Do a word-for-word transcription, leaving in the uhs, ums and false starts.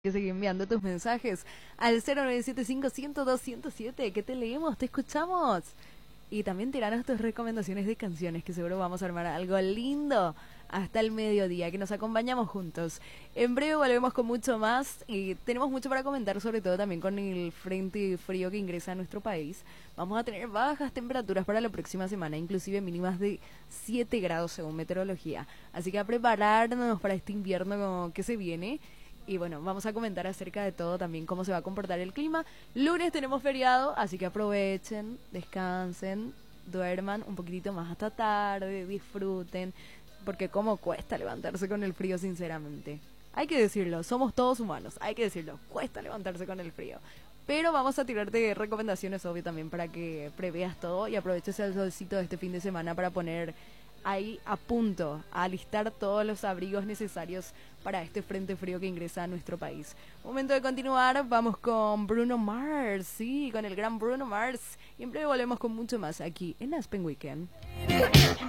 Que sigue enviando tus mensajes al cero nueve siete cinco, uno cero dos, uno cero siete, que te leemos, te escuchamos. Y también tiranos tus recomendaciones de canciones, que seguro vamos a armar algo lindo hasta el mediodía, que nos acompañamos juntos. En breve volvemos con mucho más y tenemos mucho para comentar, sobre todo también con el frente frío que ingresa a nuestro país. Vamos a tener bajas temperaturas para la próxima semana, inclusive mínimas de siete grados según meteorología. Así que a prepararnos para este invierno que se viene. Y bueno, vamos a comentar acerca de todo también, cómo se va a comportar el clima. Lunes tenemos feriado, así que aprovechen, descansen, duerman un poquitito más hasta tarde, disfruten, porque cómo cuesta levantarse con el frío, sinceramente. Hay que decirlo, somos todos humanos, hay que decirlo, cuesta levantarse con el frío. Pero vamos a tirarte recomendaciones, obvio, también para que preveas todo y aproveches el solcito de este fin de semana para poner ahí a punto, a alistar todos los abrigos necesarios para este frente frío que ingresa a nuestro país. Momento de continuar, vamos con Bruno Mars, sí, con el gran Bruno Mars. Y en breve volvemos con mucho más aquí en Aspen Weekend.